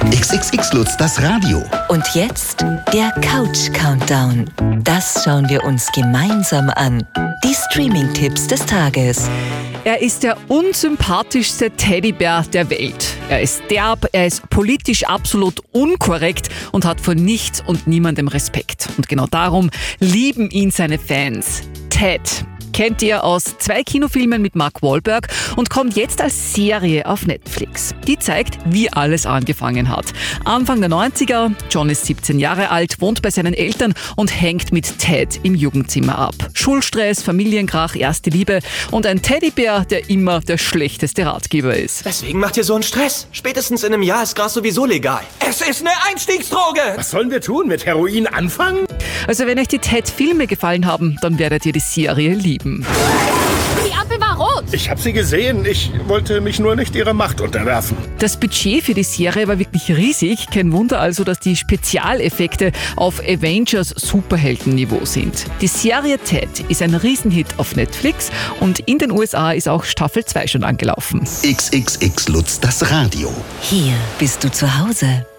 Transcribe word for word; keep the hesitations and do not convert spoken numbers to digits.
X X X Lutz, das Radio. Und jetzt der Couch-Countdown. Das schauen wir uns gemeinsam an. Die Streaming-Tipps des Tages. Er ist der unsympathischste Teddybär der Welt. Er ist derb, er ist politisch absolut unkorrekt und hat vor nichts und niemandem Respekt. Und genau darum lieben ihn seine Fans. Ted kennt ihr aus zwei Kinofilmen mit Mark Wahlberg und kommt jetzt als Serie auf Netflix. Die zeigt, wie alles angefangen hat. Anfang der neunziger, John ist siebzehn Jahre alt, wohnt bei seinen Eltern und hängt mit Ted im Jugendzimmer ab. Schulstress, Familienkrach, erste Liebe und ein Teddybär, der immer der schlechteste Ratgeber ist. Weswegen macht ihr so einen Stress? Spätestens in einem Jahr ist Gras sowieso legal. Es ist eine Einstiegsdroge! Was sollen wir tun? Mit Heroin anfangen? Also wenn euch die Ted-Filme gefallen haben, dann werdet ihr die Serie lieben. Die Ampel war rot! Ich habe sie gesehen. Ich wollte mich nur nicht ihrer Macht unterwerfen. Das Budget für die Serie war wirklich riesig. Kein Wunder also, dass die Spezialeffekte auf Avengers Superheldenniveau sind. Die Serie Ted ist ein Riesenhit auf Netflix und in den U S A ist auch Staffel zwei schon angelaufen. X X X Lutz, das Radio. Hier bist du zu Hause.